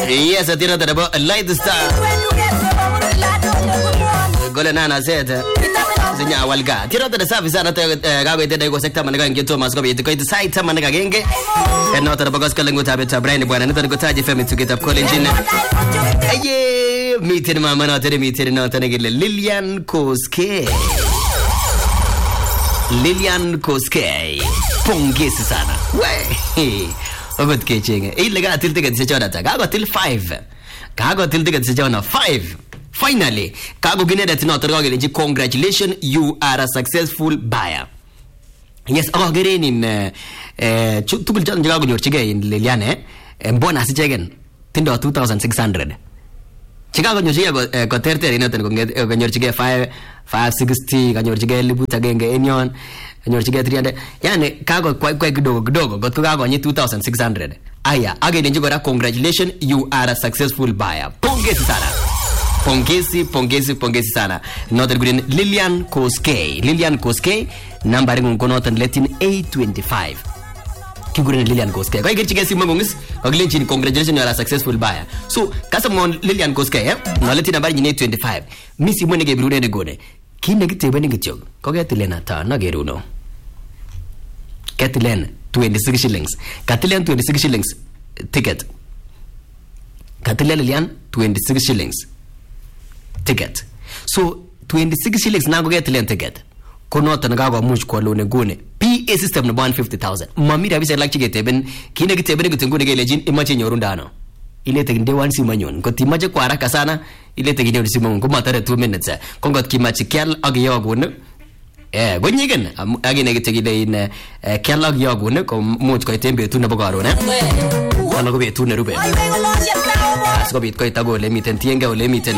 Yes, atira tadabo light star. Gole nana zeta. Zinya walga. Tira tada service ana gawe teda go sekta managa ngeto masko be ko ita site managa genge. Eno tadabo gospel ngo tabe ta brain bwana nito ngo taje femi to get up college in. Aye, meeting mama na tere meeting na tane gele Lilian Koske. Lilian Koske. Pongezi sana. We. Ogot kechenge. Ile ga til ticket se chona ta. Ga til 5. Ga til ticket se chona 5. Finally, kago gineda tino torgo gele congratulations, you are a successful buyer. Yes, gere in tukul jan jago nyorchige in Liliane mbona sichegen tindo 2600. Chicago nyorchige ko terter ino ten ko nyorchige 560 nyorchige libuta genge enyon nyorchige 300. Yani kago kwa kidogo got kago ni 2600. Aya agene njigora congratulations, you are a successful buyer. Pongezi sana. Pongezi sana. Noted green Lilian Koske number ngun noted Latin 825. Kigurin Lilian Koske. Kaya gerchige si mongis oglenchin congratulations, you are a successful buyer. So kasa mon Lilian Koske no Latin number 825. Misi mo nege brune gone. Kine gitebe ni gitjog. Kogetilena ta na geruno. Katilen 26 shillings. Katilen 26 shillings ticket. Katilen Lilian 26 shillings. Ticket. So 26 shillings na go get lent ticket. Kono tanaga go much ko lone gone. PA system no 150,000. Mamira bisa like chigete ben kine gitebe ngutengune ge lejin imache nyorunda no. Ile teginde wan simanyon. Ko timaje kwa haraka sana ile teginde simanyon ko matare 2 minutes. Kongot kimache kyal agyo gone. Gonyigen agine gitegide in kyal agyo gone ko much ko tembe tu na bogaro ne. Ana go be tu ne rube. Asko bit ko itago le miten tienga ole miten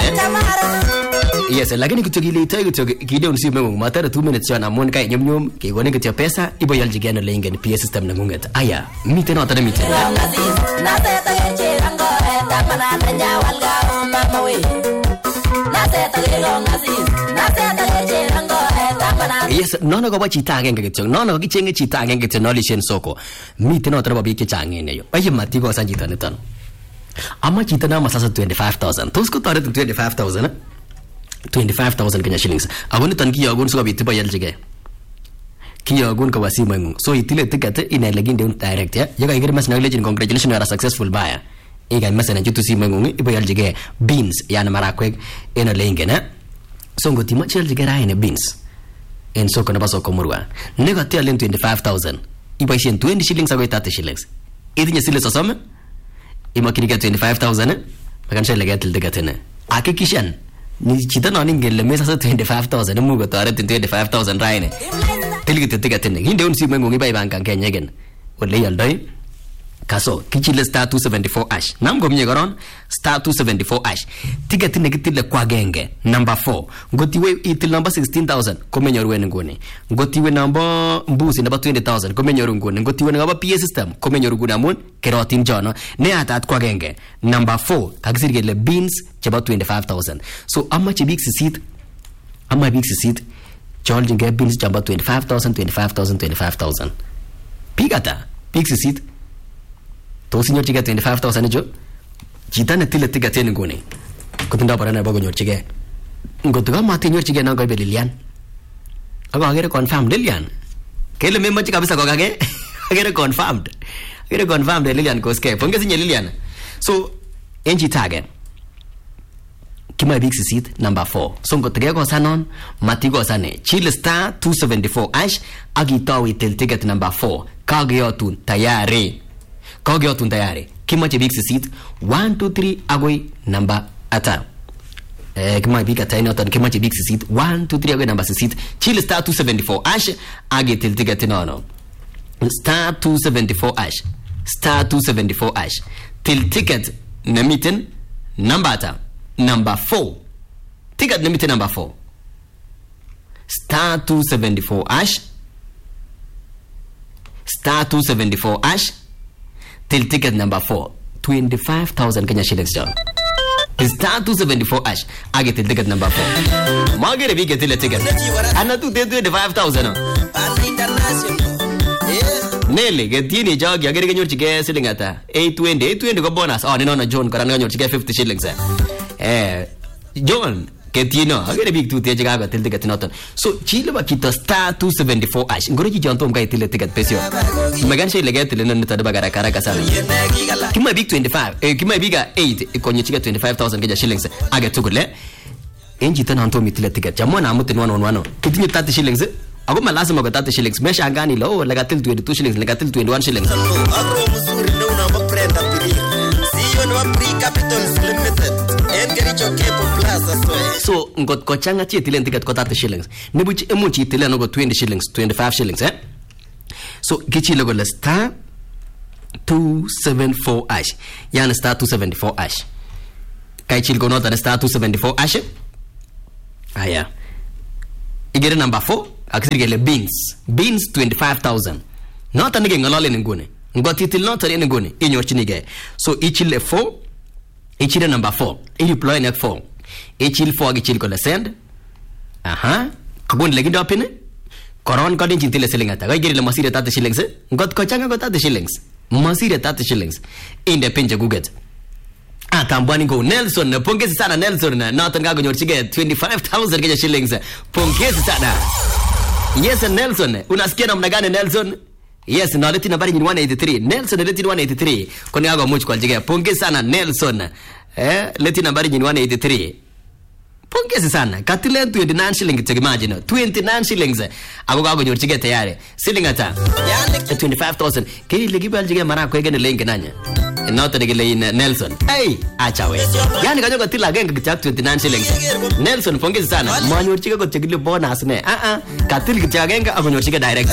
yes lakini kitogile itago kide unsime ngo matara 2 minutes yana mon kai nyum ke gone ke pesa ibo yalji gena le ingen PS system na ngungeta aya miten otara miten na teta geche rango eta pana tanya walga mama we na teta gelo ngasi na teta geche rango eta pana yes nono go bachita agenge kityo nono gichenge chita agenge kityo nolishen soko miten otara babi ke changene yo ayi mati go sanjita netan ama chita na masasa 25,000 tosko tare 25,000 25,000 Kenya shillings agoni tan kiyo agun so bit ba yaljige kiyo agun ka wasi mangu so itile ticket ina leginde direct ya yaga igere mas na legend congratulations, you are a successful buyer ega masana jitu si mangu ibo yaljige beans yana marakwe ina lengena so ngoti ma yaljige ra ina beans en so kana baso komurwa nego tia len 25,000 ibo shen 20 shillings ago 30 shillings idinya sile sosome imakiniga 25,000 makansha legatil degatene akikishan ni chita no ningel mesa 25,000 mugo tare 25,000 raine tilgite degatene hinde un si mengo ngibai bankan kenyegen ole yaldai kaso kichile star 274 ash namgo mnye goron star 274 ash ticket negitile kwa genge number 4 ngotiwe itil number 16,000 komenyoru ngone ngotiwe number mbuzi number 20,000 komenyoru ngone ngotiwe number PS system komenyoru gunamun kerotin jono ne atat kwa genge number 4 kagisirgele beans chaba 25,000 so amma chibik sisit charging beans chaba 25,000 pigata big sisit to sinyor chiga 25,000 jo chita ne tile tiga tene gone kutinda parana bago nyor chiga ngotuga mati nyor chiga na go be Lilian aga agere confirmed Lilian kele memma chiga bisa go gage agere confirmed Lilian Koske pongezi nye Lilian so enji tage kima big seat number 4 so ngotuga go sanon mati go sane chile star 274 ash agitawi tel ticket number 4 kageyotun tayari Kogeotun tayari kimache big seat 1 2 3 agoi number ata kimache big ata inotan kimache big seat 1 2 3 agoi number seat chile star 274 ash age til ticket no star 274 ash til ticket na mitten number ata number 4 ticket na mitten number 4 star 274 ash till ticket number 4 25,000 Kenya shillings job star 274 ash age till ticket number 4 magere bige till ticket ana tu 25,000 Nele ketini jog agere kenyorchige siling ata 820 ko bonus. Nino John kora kanyorchige 50 shillings. John ketino agere big tu teje kago til ticket noton. So chile ba kito star 274 ash. Ngoro ji jonto mga itile ticket pesio. Magan shay lege tile non tada bagara karaka sana. Kima big 25 kima biga 8 konyochige 25,000 keja shillings age tukule. Enji tana anto mitile ticket. Jamona amutin wano. Kitinyo 30 shillings. Ako malazima ko 30 shillings. Mesha angani lo lagatil 22 shillings, lagatil 21 shillings. Agro mzuri no na maprenda pili. Siyo no pre capitals limited. Engericho kepo plaza soe. So ngot ko changa chi tilen ticket ko 30 shillings. Nibuchi emuchi tilen no go 20 shillings, 25 shillings So kichi logo le star 274 ash. Yana star 274 ash. Kai chil go nota star 274 ash. Aya. Igere number 4 akisirigele beans 25,000 not anige ngolole ngune ngotitil not ani ngune inyorchinige so ichile 4 ichile number 4 deploy net 4 ichil 4 gichil ko send kabun legi dopine koron kodin chintile selingata ga igere le masire 30 shillings ngot ko changa ko 30 shillings masire 30 shillings inde pinje guget Tambwani go Nelson, pongezi sana Nelson, not ngago nyorchige 25,000 keja shillings. Pongezi sana. Yes Nelson, unasikia namna gani Nelson? Yes, na leti nambari 183. Nelson leti 183. Koni ngago much kwa jige. Pongezi sana Nelson. Leti nambari 183. Pongezi sana. Katile 29 shillings imagine. 29 shillings. Ako ngago nyorchige tayari. Shilling ata. 25,000. Kili ligiba jige mara kwa gene lenge nanya. Not in Nelson. Hey, achawe. Yani kanyoka tila genga kichak 29 shillings. Nelson pongezi sana. Manyorchika ko chekili bonus ne. Katil kichak genga ako nyorchika direct.